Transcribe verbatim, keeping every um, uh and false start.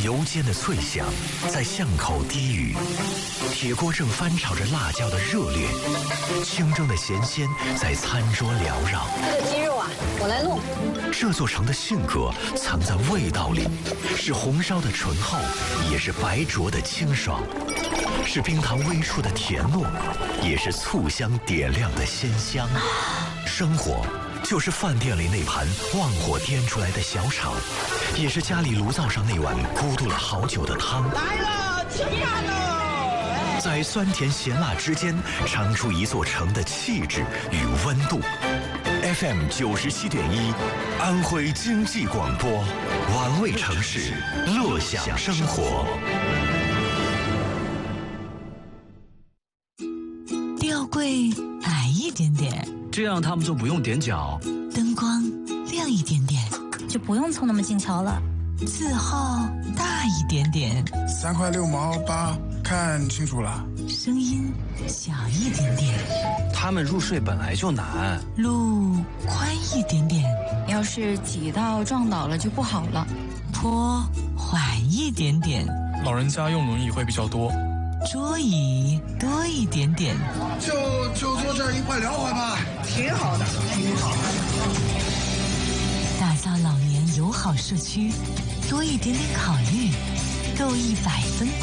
油煎的脆香，在巷口低语。铁锅正翻炒着辣椒的热烈，清蒸的咸鲜在餐桌缭绕。 这个鸡肉啊，我来弄。 这座城的性格藏在味道里，是红烧的醇厚，也是白灼的清爽，是冰糖微出的甜糯，也是醋香点亮的鲜香。生活就是饭店里那盘旺火颠出来的小炒，也是家里炉灶上那碗咕嘟了好久的汤。 来了，吃饭喽！ 在酸甜咸辣之间，尝出一座城的气质与温度。F M 九十七点一，安徽经济广播，玩味城市，乐享生活。 吊柜矮一点点， 这样他们就不用踮脚。 灯光亮一点点， 就不用凑那么近瞧了。 字号大一点点， 三块六毛八，看清楚了。 声音小一点点， 他们入睡本来就难。 路宽一点点， 要是挤到撞倒了就不好了。 坡缓一点点， 老人家用轮椅会比较多。 桌椅多一点点， 就就坐这儿一块聊会吧， 挺好的，挺好的。 打造老年友好社区，多一点点考虑，够一百分